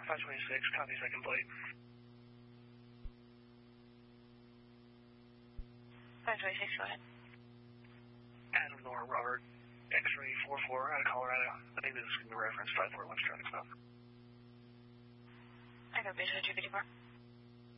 526, copy second plate. 526, go ahead. Adam Nora Robert, X-ray 44 out of Colorado. I think this is going to be reference 541 traffic stop. I got Base 254.